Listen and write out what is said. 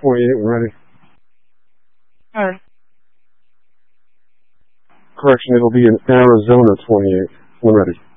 28 when ready. Alright. Correction, it'll be in Arizona 28 when ready.